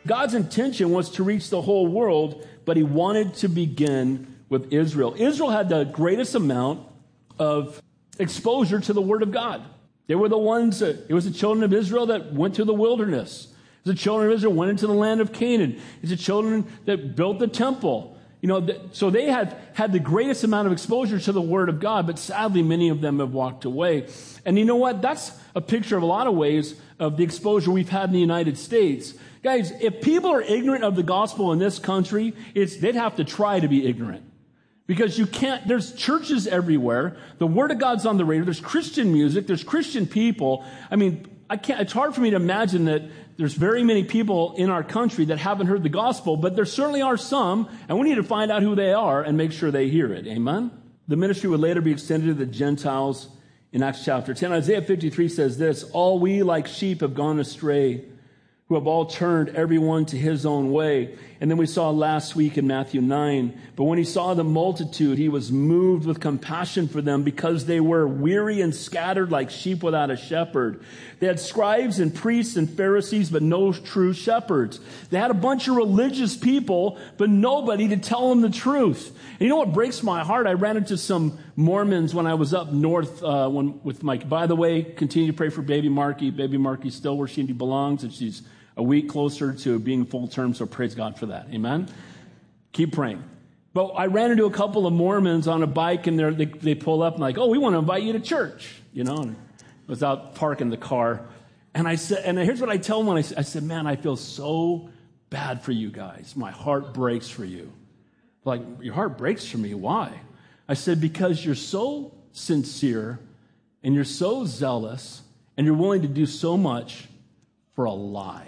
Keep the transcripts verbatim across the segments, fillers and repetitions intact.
God's intention was to reach the whole world, but he wanted to begin with Israel. Israel had the greatest amount of exposure to the Word of God. They were the ones, that, it was the children of Israel that went to the wilderness. It was the children of Israel went into the land of Canaan. It's the children that built the temple. You know, so they had had the greatest amount of exposure to the Word of God, but sadly many of them have walked away. And you know what? That's a picture of a lot of ways of the exposure we've had in the United States. Guys, if people are ignorant of the gospel in this country, it's, they'd have to try to be ignorant. Because you can't, there's churches everywhere. The Word of God's on the radio. There's Christian music. There's Christian people. I mean, I can't, it's hard for me to imagine that there's very many people in our country that haven't heard the gospel, but there certainly are some, and we need to find out who they are and make sure they hear it. Amen? The ministry would later be extended to the Gentiles in Acts chapter ten. Isaiah fifty-three says this, all we like sheep have gone astray, who have all turned everyone to his own way. And then we saw last week in Matthew nine, but when he saw the multitude, he was moved with compassion for them because they were weary and scattered like sheep without a shepherd. They had scribes and priests and Pharisees, but no true shepherds. They had a bunch of religious people, but nobody to tell them the truth. And you know what breaks my heart? I ran into some Mormons when I was up north uh, when, with Mike. By the way, continue to pray for baby Marky. Baby Marky's still where she belongs, and she's a week closer to being full term, so praise God for that. Amen? Keep praying. But I ran into a couple of Mormons on a bike, and they they pull up and like, oh, we want to invite you to church, you know, and I was out parking the car. And I said, and here's what I tell them when I, I said, man, I feel so bad for you guys. My heart breaks for you. Like, your heart breaks for me. Why? I said, because you're so sincere and you're so zealous and you're willing to do so much for a lie.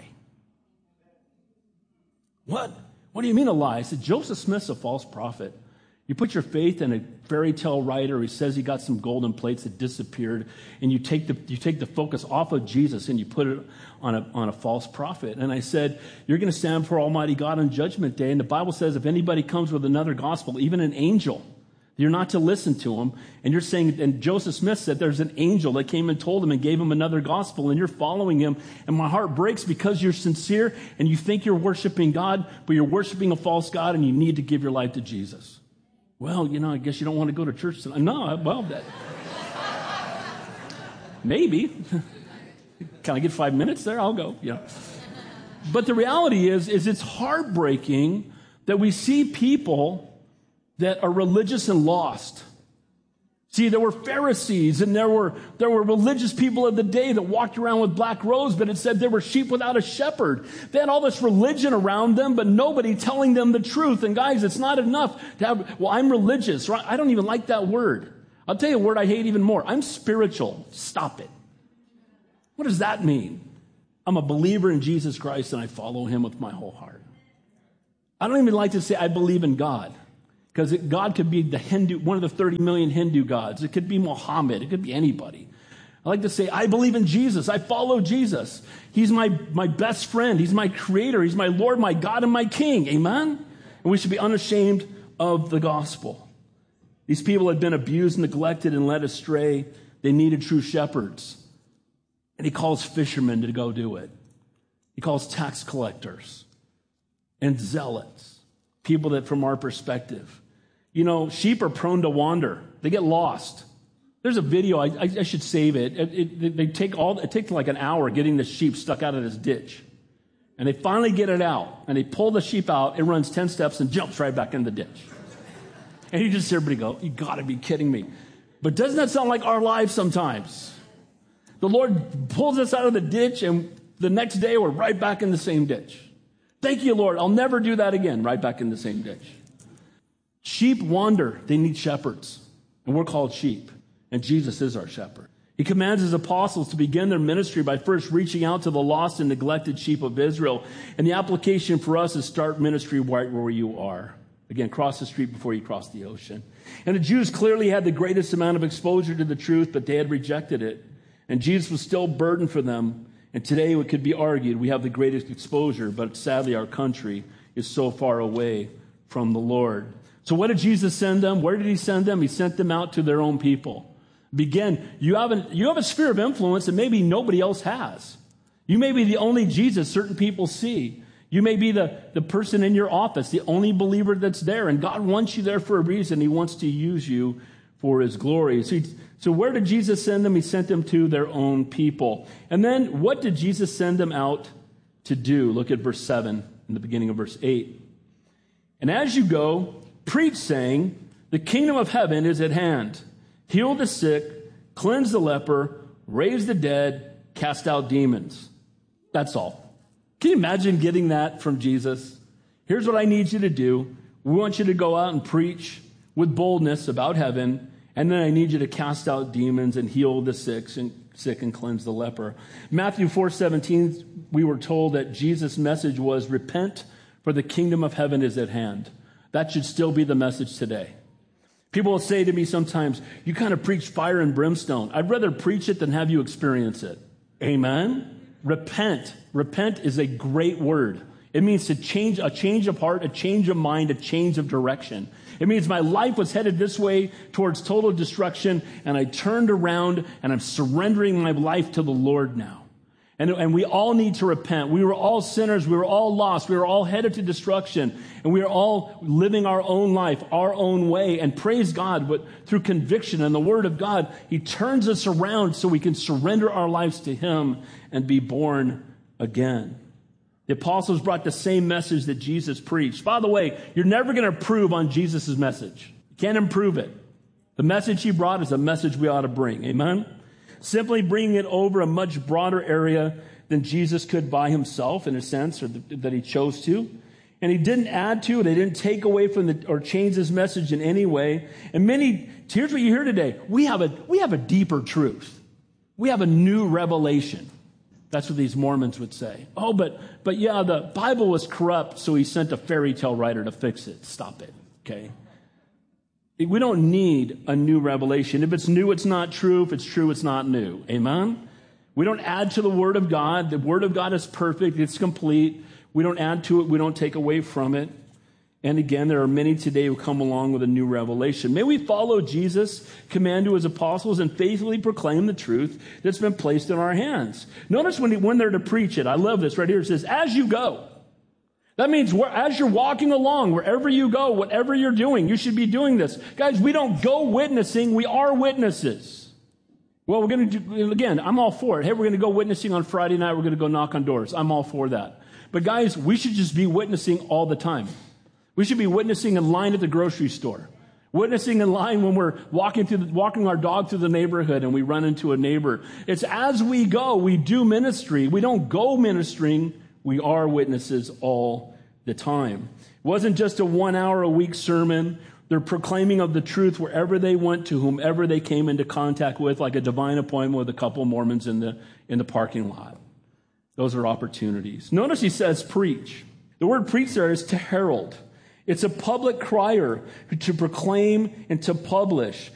What? What do you mean a lie? I said, Joseph Smith's a false prophet. You put your faith in a fairy tale writer who says he got some golden plates that disappeared, and you take the you take the focus off of Jesus and you put it on a on a false prophet. And I said, you're going to stand before Almighty God on Judgment Day, and the Bible says if anybody comes with another gospel, even an angel, you're not to listen to him. And you're saying, and Joseph Smith said there's an angel that came and told him and gave him another gospel, and you're following him. And my heart breaks because you're sincere and you think you're worshiping God, but you're worshiping a false God, and you need to give your life to Jesus. Well, you know, I guess you don't want to go to church tonight. No, well, that, maybe. Can I get five minutes there? I'll go. Yeah. But the reality is, is it's heartbreaking that we see people that are religious and lost. See, there were Pharisees and there were there were religious people of the day that walked around with black robes, but it said they were sheep without a shepherd. They had all this religion around them, but nobody telling them the truth. And guys, it's not enough to have, well, I'm religious. Right? I don't even like that word. I'll tell you a word I hate even more. I'm spiritual. Stop it. What does that mean? I'm a believer in Jesus Christ and I follow him with my whole heart. I don't even like to say I believe in God. Because God could be the Hindu, one of the thirty million Hindu gods. It could be Muhammad. It could be anybody. I like to say, I believe in Jesus. I follow Jesus. He's my, my best friend. He's my creator. He's my Lord, my God, and my King. Amen? And we should be unashamed of the gospel. These people had been abused, neglected, and led astray. They needed true shepherds. And he calls fishermen to go do it. He calls tax collectors and zealots, people that from our perspective, you know, sheep are prone to wander. They get lost. There's a video, I, I, I should save it. It, it. They take all, it takes like an hour getting the sheep stuck out of this ditch. And they finally get it out. And they pull the sheep out. It runs ten steps and jumps right back in the ditch. And you just hear everybody go, you gotta be kidding me. But doesn't that sound like our lives sometimes? The Lord pulls us out of the ditch and the next day we're right back in the same ditch. Thank you, Lord. I'll never do that again. Right back in the same ditch. Sheep wander. They need shepherds. And we're called sheep. And Jesus is our shepherd. He commands his apostles to begin their ministry by first reaching out to the lost and neglected sheep of Israel. And the application for us is start ministry right where you are. Again, cross the street before you cross the ocean. And the Jews clearly had the greatest amount of exposure to the truth, but they had rejected it. And Jesus was still burdened for them. And today it could be argued we have the greatest exposure, but sadly our country is so far away from the Lord. So what did Jesus send them? Where did he send them? He sent them out to their own people. Begin. You have, an, you have a sphere of influence that maybe nobody else has. You may be the only Jesus certain people see. You may be the, the person in your office, the only believer that's there, and God wants you there for a reason. He wants to use you for his glory. So, he, so where did Jesus send them? He sent them to their own people. And then what did Jesus send them out to do? Look at verse seven in the beginning of verse eight. And as you go, preach, saying, the kingdom of heaven is at hand. Heal the sick, cleanse the leper, raise the dead, cast out demons. That's all. Can you imagine getting that from Jesus? Here's what I need you to do. We want you to go out and preach with boldness about heaven, and then I need you to cast out demons and heal the sick and, sick and cleanse the leper. Matthew four seventeen, we were told that Jesus' message was, repent, for the kingdom of heaven is at hand. That should still be the message today. People will say to me sometimes, you kind of preach fire and brimstone. I'd rather preach it than have you experience it. Amen? Repent. Repent is a great word. It means to change, a change of heart, a change of mind, a change of direction. It means my life was headed this way towards total destruction, and I turned around and I'm surrendering my life to the Lord now. And, and we all need to repent. We were all sinners. We were all lost. We were all headed to destruction. And we are all living our own life, our own way. And praise God, but through conviction and the Word of God, He turns us around so we can surrender our lives to Him and be born again. The apostles brought the same message that Jesus preached. By the way, you're never going to improve on Jesus' message. You can't improve it. The message He brought is a message we ought to bring. Amen? Simply bringing it over a much broader area than Jesus could by Himself, in a sense, or th- that He chose to. And He didn't add to it. He didn't take away from the, or change His message in any way. And many, here's what you hear today. We have a, we have a deeper truth. We have a new revelation. That's what these Mormons would say. Oh, but, but yeah, the Bible was corrupt, so He sent a fairy tale writer to fix it. Stop it, okay? We don't need a new revelation. If it's new, it's not true. If it's true, it's not new. Amen? We don't add to the Word of God. The Word of God is perfect. It's complete. We don't add to it. We don't take away from it. And again, there are many today who come along with a new revelation. May we follow Jesus' command to His apostles and faithfully proclaim the truth that's been placed in our hands. Notice when, when they're to preach it. I love this right here. It says, as you go. That means as you're walking along, wherever you go, whatever you're doing, you should be doing this. Guys, we don't go witnessing. We are witnesses. Well, we're going to do, again, I'm all for it. Hey, we're going to go witnessing on Friday night. We're going to go knock on doors. I'm all for that. But guys, we should just be witnessing all the time. We should be witnessing in line at the grocery store. Witnessing in line when we're walking through the, walking our dog through the neighborhood and we run into a neighbor. It's as we go, we do ministry. We don't go ministering. We are witnesses all the time. It wasn't just a one hour a week sermon. They're proclaiming of the truth wherever they went to whomever they came into contact with, like a divine appointment with a couple of Mormons in the, in the parking lot. Those are opportunities. Notice he says preach. The word preach there is to herald. It's a public crier to proclaim and to publish.